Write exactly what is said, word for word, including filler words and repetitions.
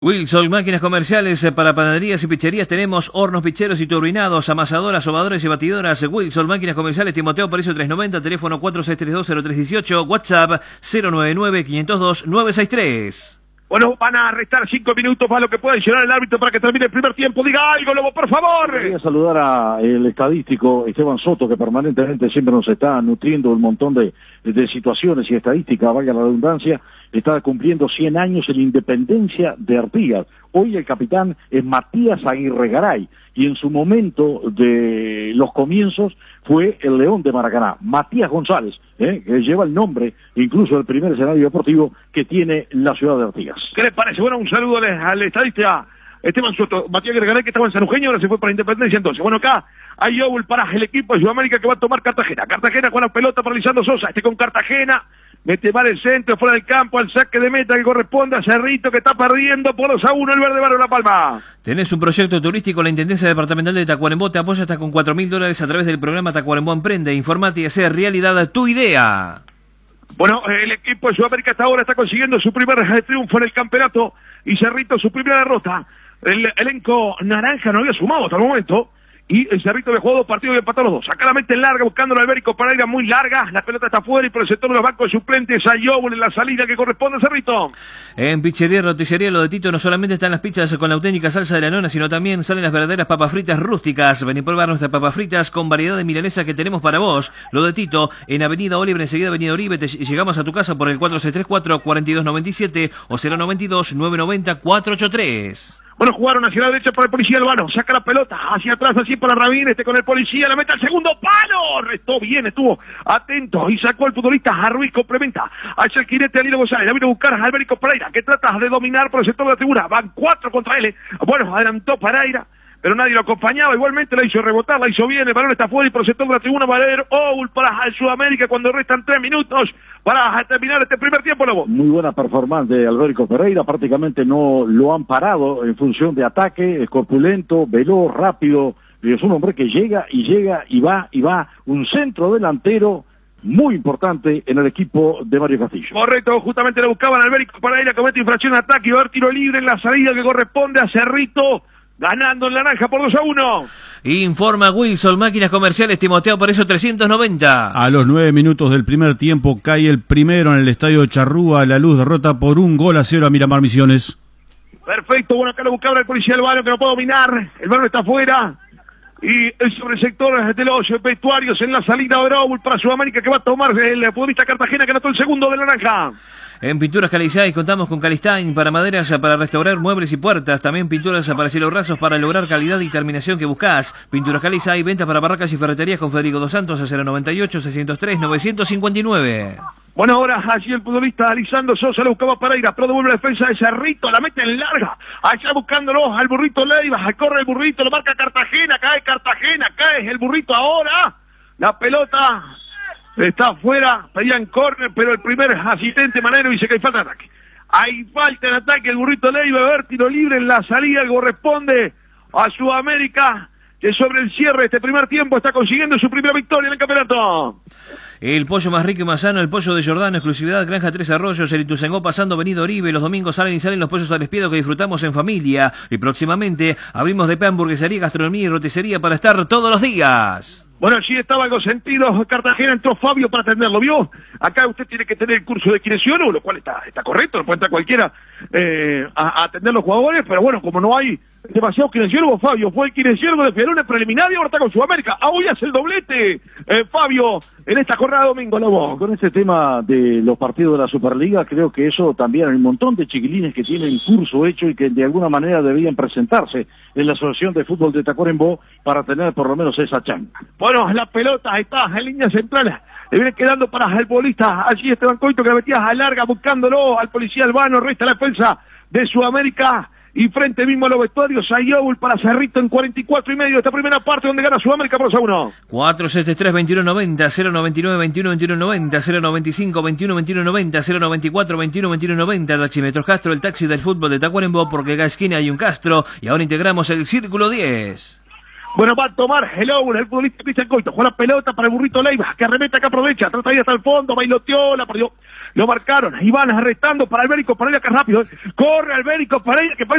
Wilson, máquinas comerciales para panaderías y pizzerías. Tenemos hornos, picheros y turbinados, amasadoras, sobadores y batidoras. Wilson, máquinas comerciales, Timoteo Aparicio trescientos noventa, teléfono cuatro seis tres dos cero tres uno ocho, WhatsApp cero nueve nueve, quinientos dos, nueve seis tres. Bueno, van a restar cinco minutos para lo que pueda adicionar el árbitro para que termine el primer tiempo. Diga algo, Lobo, por favor. Quería saludar al estadístico Esteban Soto, que permanentemente siempre nos está nutriendo un montón de, de situaciones y estadísticas, valga la redundancia. Está cumpliendo cien años en Independencia de Artigas. Hoy el capitán es Matías Aguirre Garay, y en su momento de los comienzos fue el León de Maracaná, Matías González, ¿eh? que lleva el nombre incluso del primer escenario deportivo que tiene la ciudad de Artigas. ¿Qué les parece? Bueno, un saludo al, al estadista Esteban Soto. Matías Aguirre Garay, que estaba en San Eugenio, ahora se fue para Independencia entonces. Bueno, acá hay Owl para el equipo de Sudamérica que va a tomar Cartagena. Cartagena con la pelota para Lisandro Sosa, este con Cartagena. Mete mal el centro, fuera del campo, al saque de meta que corresponde a Cerrito, que está perdiendo por dos a uno el Verde Barrio La Palma. Tenés un proyecto turístico, la Intendencia Departamental de Tacuarembó te apoya hasta con cuatro mil dólares a través del programa Tacuarembó Emprende. Informate y hacer realidad tu idea. Bueno, el equipo de Sudamérica hasta ahora está consiguiendo su primer triunfo en el campeonato y Cerrito su primera derrota. El elenco naranja no había sumado hasta el momento. Y el Cerrito había jugado dos partidos y empató los dos. Acá la mente larga, buscando a Albérico Pereira, muy larga. La pelota está afuera y por el sector de los bancos suplentes hay Owl en la salida que corresponde a Cerrito. En Pizzería y Roticería Lo de Tito no solamente están las pizzas con la auténtica salsa de la nona, sino también salen las verdaderas papas fritas rústicas. Ven y probar nuestras papas fritas con variedad de milanesas que tenemos para vos. Lo de Tito, en Avenida Oliver, enseguida Avenida Oribe. Te llegamos a tu casa por el cuatro seis tres cuatro, cuatro dos nueve siete o cero nueve dos, nueve nueve cero, cuatro ocho tres. Bueno, jugaron hacia la derecha para el policía Albano, saca la pelota, hacia atrás así para Rabín, este con el policía, la mete al segundo palo, restó bien, estuvo atento y sacó al futbolista a Ruiz, complementa, hacia el quinete Alilo González, la vino a buscar a Albérico Pereira, que trata de dominar por el sector de la tribuna, van cuatro contra él, bueno, adelantó Pereira, pero nadie lo acompañaba, igualmente la hizo rebotar, la hizo bien, el balón está fuera y por el sector de la tribuna va a haber Owl para el Sudamérica cuando restan tres minutos para terminar este primer tiempo, Lobo. Muy buena performance de Albérico Pereira, prácticamente no lo han parado en función de ataque, es corpulento, veloz, rápido, y es un hombre que llega y llega y va y va, un centro delantero muy importante en el equipo de Mario Castillo. Correcto, justamente le buscaban a Albérico Pereira, comete infracción de ataque y va a haber tiro libre en la salida que corresponde a Cerrito, ganando en la naranja por dos a uno. Informa Wilson, máquinas comerciales, Timoteo Aparicio trescientos noventa. A los nueve minutos del primer tiempo cae el primero en el estadio de Charrúa. La Luz derrota por un gol a cero a Miramar Misiones. Perfecto, bueno, acá lo buscaba el policía del barrio que no puede dominar. El barrio está afuera. Y el sobresector de los vestuarios en la salida de Owl para Sudamérica que va a tomar el futbolista Cartagena que anotó el segundo de la naranja. En Pinturas Calisay contamos con Calistain para maderas, para restaurar muebles y puertas. También pinturas para cielos rasos para lograr calidad y terminación que buscás. Pinturas Calisay, venta para barracas y ferreterías con Federico Dos Santos a cero noventa y ocho, seiscientos tres, novecientos cincuenta y nueve. Bueno, ahora allí el futbolista Lisandro Sosa le buscaba a Pereira, pero devuelve la defensa de Cerrito, la mete en larga, allá buscándolo al burrito Leiva, corre el burrito, lo marca Cartagena, cae Cartagena, cae el burrito ahora, la pelota está afuera, pedían córner, pero el primer asistente Manero dice que hay falta de ataque. Hay falta de ataque, el burrito Leiva, a ver, tiro libre en la salida que corresponde a Sudamérica, que sobre el cierre de este primer tiempo está consiguiendo su primera victoria en el campeonato. El pollo más rico y más sano, el pollo de Jordano, exclusividad Granja Tres Arroyos, el Ituzaingó pasando Avenida Oribe. Los domingos salen y salen los pollos al espiedo que disfrutamos en familia. Y próximamente abrimos de P hamburguesería, gastronomía y roticería para estar todos los días. Bueno, allí estaba algo sentido, Cartagena entró Fabio para atenderlo, ¿vio? Acá usted tiene que tener el curso de kinesiólogo, lo cual está, está correcto, no puede entrar cualquiera eh, a, a atender los jugadores, pero bueno, como no hay demasiados kinesiólogos, Fabio fue el kinesiólogo de Federone preliminar y ahora está con Sudamérica. Ah, hoy hace el doblete, eh, Fabio, en esta jornada de domingo, Lobo. Con este tema de los partidos de la Superliga, creo que eso también hay un montón de chiquilines que tienen curso hecho y que de alguna manera deberían presentarse en la Asociación de Fútbol de Tacuarembó para tener por lo menos esa chamba. Bueno, la pelota está en línea central, le viene quedando para el futbolista, allí Esteban Coito que la metía a larga buscándolo al policía Albano, resta la defensa de Sudamérica y frente mismo a los vestuarios hay Owl para Cerrito en cuarenta y cuatro y medio de esta primera parte donde gana Sudamérica por dos a uno. cuatro siete tres, veintiuno noventa, cero noventa y nueve, veintiuno, veintiuno noventa, cero noventa y cinco, veintiuno, veintiuno noventa, cero noventa y cuatro, veintiuno, veintiuno noventa. Taxímetros Castro, el taxi del fútbol de Tacuarembó, porque en cada esquina hay un Castro y ahora integramos el Círculo diez. Bueno, va a tomar el Owen, el futbolista Cristian Coito. Juega la pelota para el burrito Leiva, que arremete, que aprovecha. Trata de ir hasta el fondo, bailoteó, la perdió. Lo marcaron, y van arrestando para Albérico Pereira, que rápido. Corre Albérico Pereira, que